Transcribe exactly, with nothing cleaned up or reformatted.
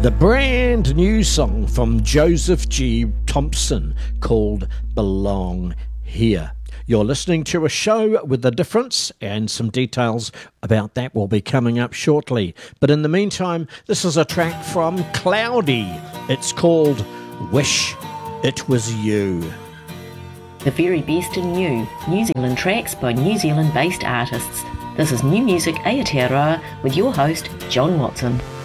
The brand new song from Joseph G. Thompson called Belong Here. You're listening to a show with a difference, and some details about that will be coming up shortly. But in the meantime, this is a track from Cloudy. It's called Wish It Was You. The very best in new New Zealand tracks by New Zealand-based artists. This is New Music Aotearoa with your host, John Watson.